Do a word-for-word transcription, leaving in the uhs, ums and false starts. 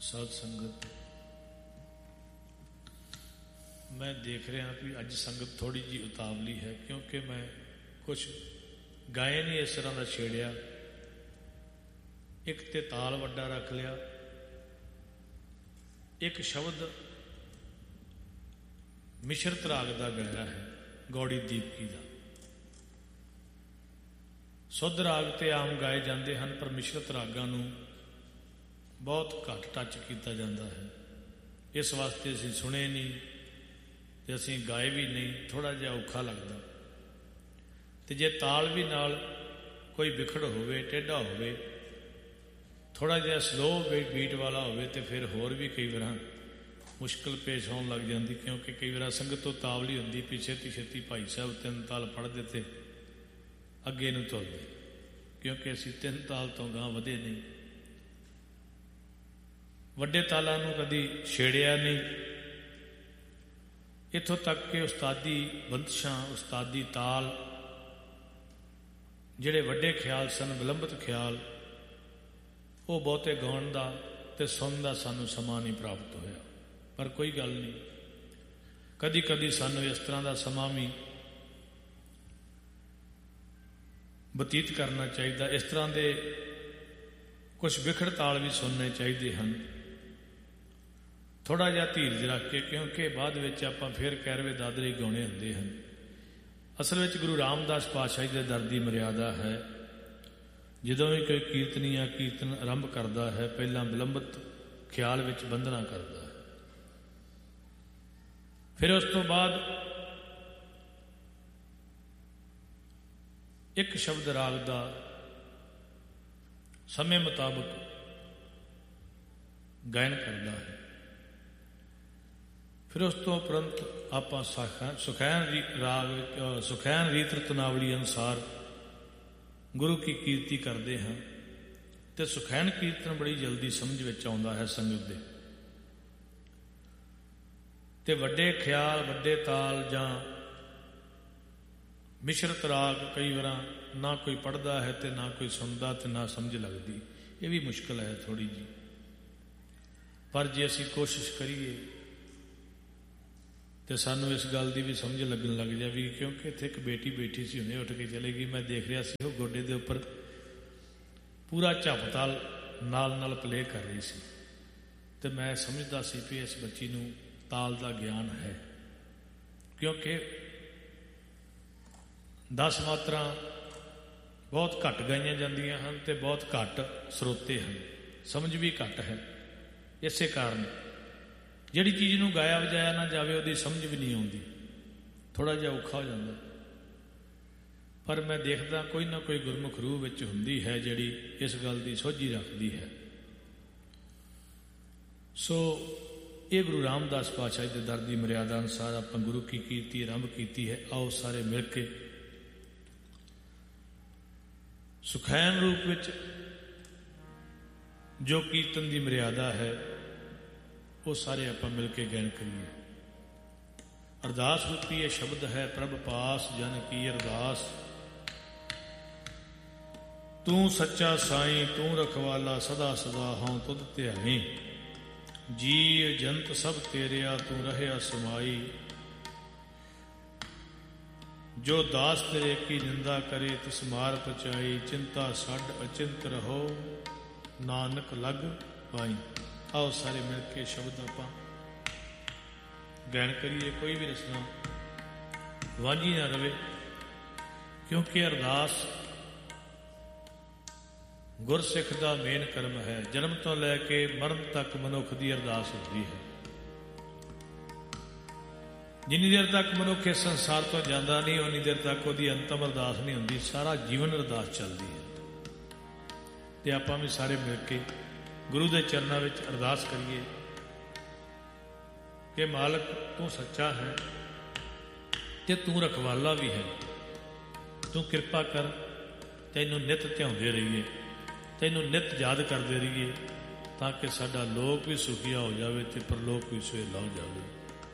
ਸਾਧ ਸੰਗਤ, मैं देख रहा भी अज संगत थोड़ी जी उतावली है, क्योंकि मैं कुछ गाए नहीं इस तरह का छेड़िया। एक ते ताल वड्डा रख लिया, एक शब्द मिश्रत राग का गाया है गौड़ी दीपकी का। शुद्ध राग ते आम गाए जाते हैं, पर मिश्रत रागां नूं बहुत घट टच किया जाता है। इस वास्ते असीं सुने नहीं ते असीं गाए भी नहीं, थोड़ा जिहा औखा लगता। तो जे ताल भी नाल कोई विखड़ होवे, टेढ़ा होवे, थोड़ा जिहा स्लो बीट वाला होवे, तो फिर होर भी कई बार मुश्किल पेश आउण लग जाती, क्योंकि कई बार संगत तो तावली होंदी, पिछे ती छेती भाई साहब तीन ताल पढ़ देते अगे नूं तुरदे, क्योंकि असीं तीन ताल तो गां वधे नहीं। वड्डे तालां नूं कदी छेड़िया नहीं। इत्थों तक कि उस्तादी बंदिशां, उस्तादी ताल, जिहड़े वड्डे ख्याल सन, विलंबित ख्याल, वो बहुते गाउण दा ते सुणन दा सानूं समां नहीं प्राप्त होया। पर कोई गल नहीं, कदी कदी सानूं इस तरह का समां भी बतीत करना चाहिए। इस तरह के कुछ विखड़ ताल भी सुनने चाहिए हैं, थोड़ा जिहा धीरज रख के, क्योंकि बाद में आप फिर कैरवे दादरे गाने होंदे हैं। असल में गुरु रामदास पातशाही के दर की मर्यादा है, जदों भी कोई कीर्तनीया कीर्तन आरंभ करता है, पहला विलंबित ख्याल विच बंधना करता है, फिर उस तो बाद एक शब्द राग का समय मुताबिक गायन करता है। फिर उस तो उपरंत आप सुखैन राग सुखैन रीत रत्नावली अनुसार गुरु की कीर्ति करते हैं, तो सुखैन कीर्तन बड़ी जल्दी समझ में आता है संगत दे। ते वड्डे ख्याल, वड्डे ताल जां मिश्रत राग कई बार ना कोई पढ़ता है, तो ना कोई सुनता, तो ना समझ लगती। ये भी मुश्किल है थोड़ी जी, पर जे असी कोशिश करिए तो सानू इस गल की भी समझ लगन लग जाएगी। क्योंकि इत्थे एक बेटी बैठी सी, हुणे उठ के चले गई, मैं देख रहा सी वो गोडे के उपर पूरा झपताल नाल नाल प्ले कर रही सी, तो मैं समझदा सी कि इस बच्ची नूं ताल का ज्ञान है, क्योंकि दस मात्रा बहुत घट गाइया जांदियां हन, तो बहुत घट स्रोते हैं, समझ भी घट है। इसे कारण जिहड़ी चीज़ नूं गाया वजाया ना जाए, उसकी समझ भी नहीं आती, थोड़ा जिहा औखा हो जाता। पर मैं देखदा कोई ना कोई गुरमुख रूह विच हुंदी है जिहड़ी इस गल की सोझी रखती है। सो ये गुरु रामदास पातशाह के दर की मर्यादा अनुसार आप गुरु की कीर्ति आरंभ की है। आओ सारे मिल के सुखैन रूप विच जो कीर्तन की मर्यादा है वो सारे आप मिल के गायन करिए। अरदास रूपी ये शब्द है, प्रभ पास जन की अरदास, तू सच्चा साईं तू रखवाला, सदा सदा हों तुद ध्याई, जी जंत सब तेरिया तू रहया समाई, जो दास तेरे की निंदा करे तिस मार पचाई, चिंता छड्ड अचिंत रहो नानक लग पाई। आओ सारे मिल के शब्द आप गायन करिए, कोई भी रचना वांझी ना रहे, क्योंकि अरदास गुरसिख का मेन कर्म है। जन्म तो लैके मरण तक मनुख की अरदास होती है। जिन्नी देर तक मनुख इस संसार तो जाता नहीं, उन्नी देर तक वो अंतम अरदास नहीं होती, सारा जीवन अरदास चलती है। तो आप भी सारे मिल के गुरु के चरणों में अरदास करिए कि मालक तू सच्चा है, ते तू रखवाला भी है, तू कृपा कर, तैनू नित ध्याउंदे रहिए, तैनू नित याद करते रहिए, ताकि साडा लोक भी सुखिया हो जाए तो परलोक भी सुहेला हो जाए।